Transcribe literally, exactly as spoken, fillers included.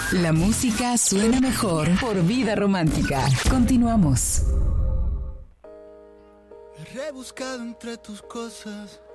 La música suena mejor por Vida Romántica. Continuamos. He rebuscado entre tus cosas